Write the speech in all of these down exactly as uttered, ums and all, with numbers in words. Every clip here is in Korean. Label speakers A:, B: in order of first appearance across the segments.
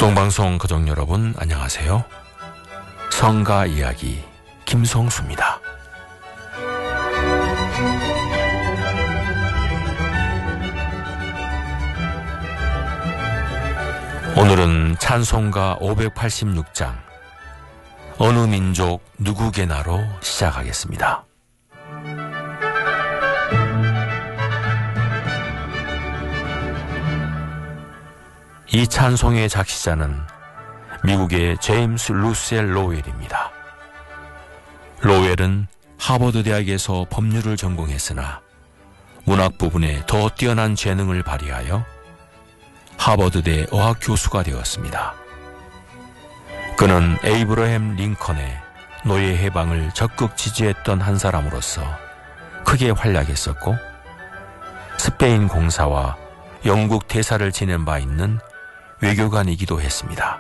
A: 북동방송 가족 여러분 안녕하세요. 성가 이야기 김성수입니다. 오늘은 찬송가 오백팔십육 장 어느 민족 누구게나로 시작하겠습니다. 이 찬송의 작시자는 미국의 제임스 루셀 로웰입니다. 로웰은 하버드 대학에서 법률을 전공했으나 문학 부분에 더 뛰어난 재능을 발휘하여 하버드대 어학 교수가 되었습니다. 그는 에이브러햄 링컨의 노예 해방을 적극 지지했던 한 사람으로서 크게 활약했었고, 스페인 공사와 영국 대사를 지낸 바 있는 외교관이기도 했습니다.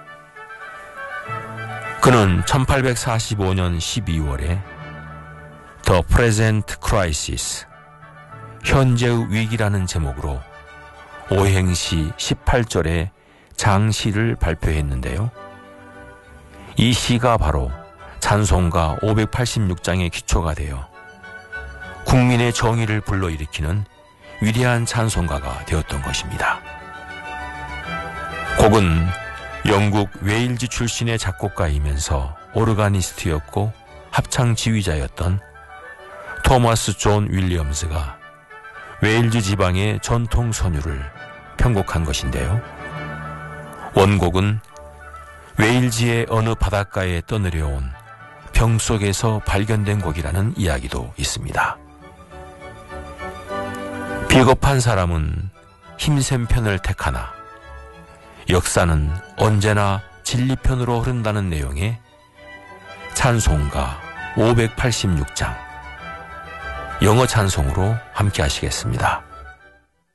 A: 그는 천팔백사십오 년 십이월에 The Present Crisis, 현재의 위기라는 제목으로 오행시 십팔 절의 장시를 발표했는데요. 이 시가 바로 찬송가 오백팔십육 장의 기초가 되어 국민의 정의를 불러일으키는 위대한 찬송가가 되었던 것입니다. 곡은 영국 웨일즈 출신의 작곡가이면서 오르가니스트였고 합창 지휘자였던 토마스 존 윌리엄스가 웨일즈 지방의 전통 선율을 편곡한 것인데요. 원곡은 웨일즈의 어느 바닷가에 떠내려온 병 속에서 발견된 곡이라는 이야기도 있습니다. 비겁한 사람은 힘센 편을 택하나 역사는 언제나 진리 편으로 흐른다는 내용의 찬송가 오백팔십육 장, 영어 찬송으로 함께 하시겠습니다.